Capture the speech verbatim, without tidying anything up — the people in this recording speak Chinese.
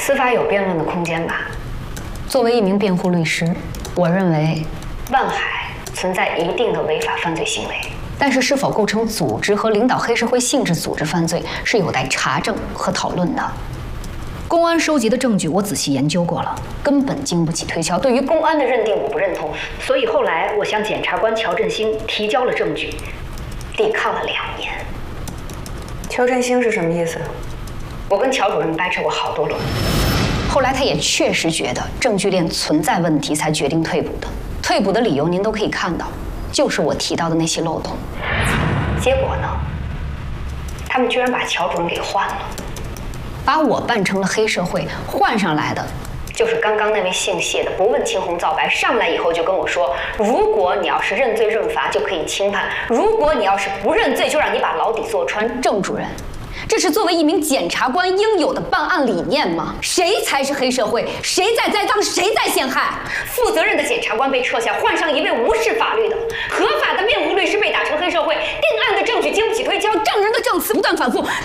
司法有辩论的空间吧。 作为一名辩护律师，我认为万海存在一定的违法犯罪行为， 但是是否构成组织和领导黑社会性质组织犯罪，是有待查证和讨论的。公安收集的证据我仔细研究过了，根本经不起推敲。对于公安的认定，我不认同，所以后来我向检察官乔振兴提交了证据，抵抗了两年。 乔振兴是什么意思？ 我跟乔主任掰扯过好多轮。 后来他也确实觉得证据链存在问题，才决定退捕的。退捕的理由您都可以看到，就是我提到的那些漏洞。 结果呢？他们居然把乔主任给换了， 把我扮成了黑社会，换上来的就是刚刚那位姓谢的，不问青红皂白，上来以后就跟我说，如果你要是认罪认罚，就可以轻判；如果你要是不认罪，就让你把牢底坐穿。 郑主任，这是作为一名检察官应有的办案理念吗？谁才是黑社会？谁在栽赃？谁在陷害？ 负责任的检察官被撤下，换上一位无视法律的合法的辩护律师，被打成黑社会，定案的证据经不起推敲，证人的证词不断反复，